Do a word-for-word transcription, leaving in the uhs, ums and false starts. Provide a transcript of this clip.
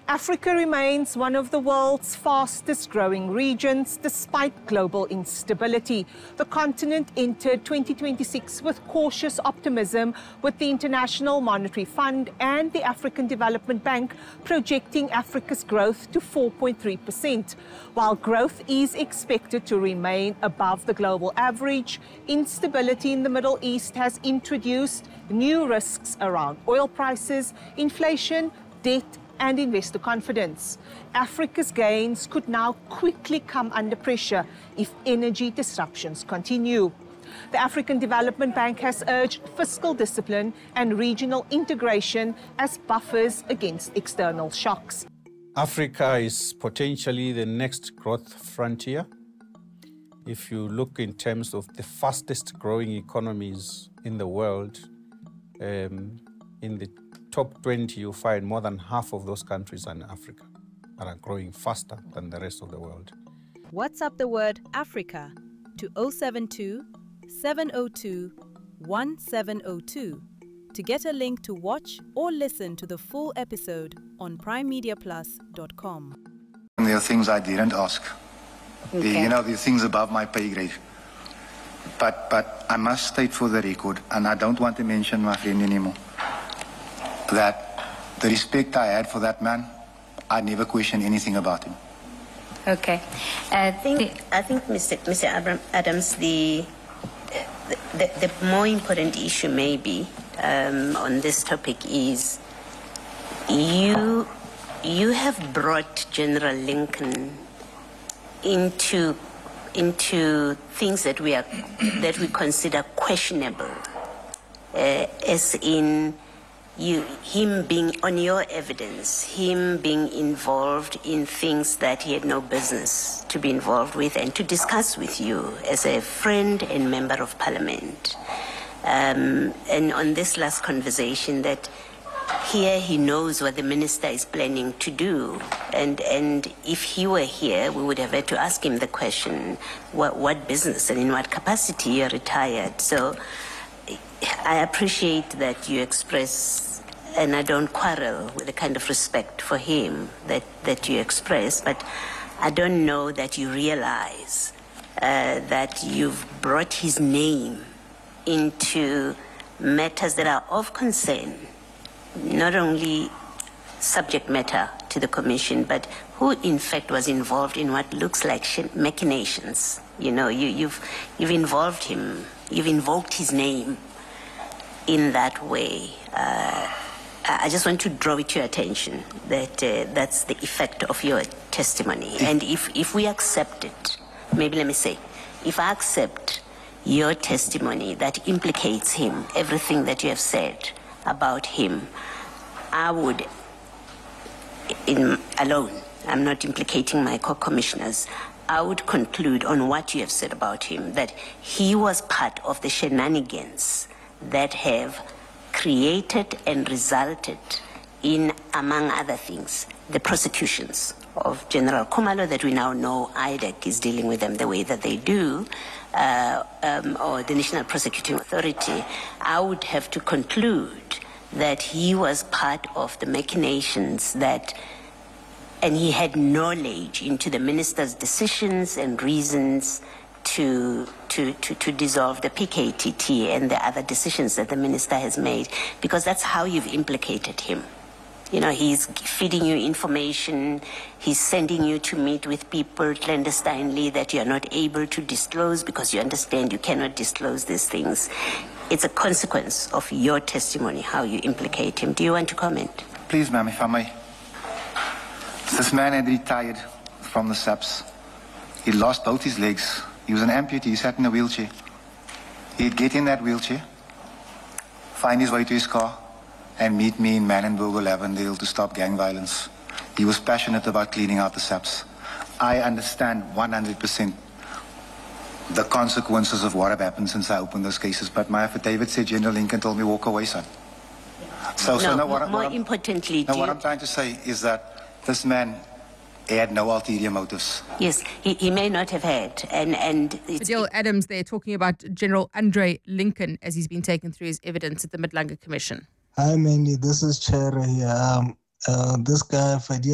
Africa remains one of the world's fastest growing regions despite global instability. The continent entered twenty twenty-six with cautious optimism, with the International Monetary Fund and the African Development Bank projecting Africa's growth to four point three percent. While growth is expected to remain above the global average, instability in the Middle East has introduced new risks around oil prices, inflation, debt, and investor confidence. Africa's gains could now quickly come under pressure if energy disruptions continue. The African Development Bank has urged fiscal discipline and regional integration as buffers against external shocks. Africa is potentially the next growth frontier. If you look in terms of the fastest growing economies in the world, um, in the top twenty, you find more than half of those countries are in Africa and are growing faster than the rest of the world. WhatsApp the word Africa to zero seven two, seven zero two, one seven zero two to get a link to watch or listen to the full episode on prime media plus dot com. There are things I didn't ask. Okay. The, you know, the things above my pay grade. But, but I must state for the record, and I don't want to mention my friend anymore, that the respect I had for that man, I never questioned anything about him. Okay. I think, I think Mister Mister Abram, Adams, the, the, the, the more important issue maybe um, on this topic is you, you have brought General Lincoln into, into things that we, are, that we consider questionable, uh, as in You, him being on your evidence, him being involved in things that he had no business to be involved with and to discuss with you as a friend and member of parliament. Um, and on this last conversation that here he knows what the minister is planning to do. And, and if he were here, we would have had to ask him the question, what, what business and in what capacity you're retired? So I appreciate that you express, and I don't quarrel with the kind of respect for him that, that you express, but I don't know that you realize uh, that you've brought his name into matters that are of concern, not only subject matter to the commission, but who in fact was involved in what looks like machinations. You know, you, you've, you've involved him, you've invoked his name in that way. Uh, I just want to draw it to your attention that uh, that's the effect of your testimony. And if, if we accept it, maybe let me say, if I accept your testimony that implicates him, everything that you have said about him, I would, in, alone, I'm not implicating my co-commissioners, I would conclude on what you have said about him, that he was part of the shenanigans that have created and resulted in, among other things, the prosecutions of General Khumalo that we now know I D E C is dealing with them the way that they do, uh, um, or the National Prosecuting Authority. I would have to conclude that he was part of the machinations that, and he had knowledge into the minister's decisions and reasons To, to, to, to dissolve the P K T T and the other decisions that the minister has made, because that's how you've implicated him. You know, he's feeding you information, he's sending you to meet with people clandestinely that you're not able to disclose because you understand you cannot disclose these things. It's a consequence of your testimony, how you implicate him. Do you want to comment? Please, ma'am, if I may. This man had retired from the S A P S. He lost both his legs. He was an amputee, he sat in a wheelchair. He'd get in that wheelchair, find his way to his car, and meet me in Manenberg or Lavendale to stop gang violence. He was passionate about cleaning out the S A P S. I understand one hundred percent the consequences of what have happened since I opened those cases, but my affidavit said General Lincoln told me, walk away, son. So, no, so now more, what, more what importantly, now do what you... I'm trying to say is that this man had no ulterior motives. Yes, he, he may not have had. And, and it's, Adele Adams there talking about General Andre Lincoln as he's been taken through his evidence at the Madlanga Commission. Hi, Mandy. This is Chair here. Um, uh, this guy, Fadia